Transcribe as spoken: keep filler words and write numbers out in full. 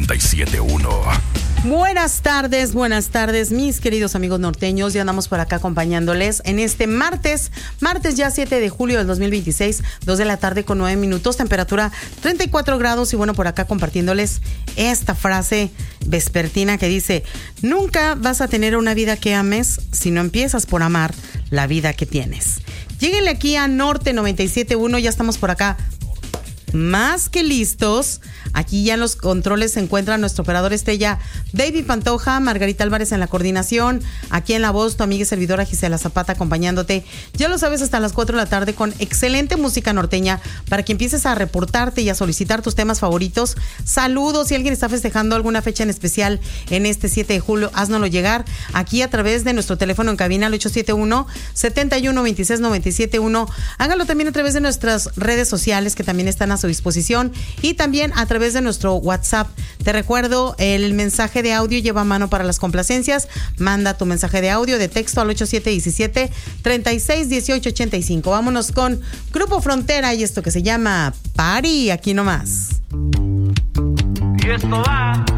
noventa y siete punto uno. Buenas tardes, buenas tardes, mis queridos amigos norteños. Ya andamos por acá acompañándoles en este martes, martes ya siete de julio del dos mil veintiséis, dos de la tarde con nueve minutos, temperatura treinta y cuatro grados. Y bueno, por acá compartiéndoles esta frase vespertina que dice: nunca vas a tener una vida que ames si no empiezas por amar la vida que tienes. Lléguenle aquí a Norte noventa y siete punto uno, ya estamos por acá más que listos. Aquí ya en los controles se encuentra nuestro operador estrella David Pantoja, Margarita Álvarez en la coordinación, aquí en la voz tu amiga y servidora Gisela Zapata acompañándote. Ya lo sabes, hasta las cuatro de la tarde con excelente música norteña para que empieces a reportarte y a solicitar tus temas favoritos. Saludos, si alguien está festejando alguna fecha en especial en este siete de julio, háznoslo llegar aquí a través de nuestro teléfono en cabina al ocho siete uno, siete uno, dos seis nueve siete uno. Hágalo también a través de nuestras redes sociales que también están a su disposición y también a través de nuestro WhatsApp. Te recuerdo, el mensaje de audio lleva a mano para las complacencias. Manda tu mensaje de audio de texto al ocho siete uno siete, tres seis uno ocho ocho cinco. Vámonos con Grupo Frontera y esto que se llama Party, aquí nomás. Y esto va